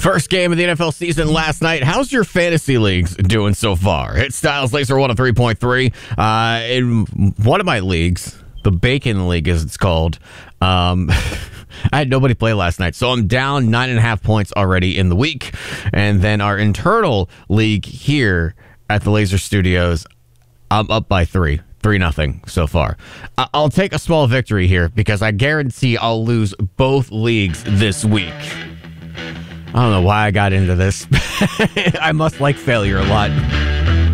First game of the NFL season last night. How's your fantasy leagues doing so far? It's Styles Laser 103.3. In one of my leagues, the Bacon League as it's called, I had nobody play last night, so I'm down 9.5 points already in the week. And then our internal league here at the Laser Studios, I'm up by 3-0 so far. I'll take a small victory here because I guarantee I'll lose both leagues this week. I don't know why I got into this. I must like failure a lot.